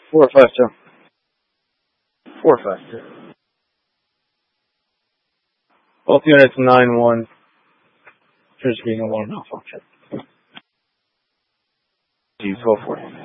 452. 452. Both units 9-1. Appears to be an alarm malfunction. G 1240.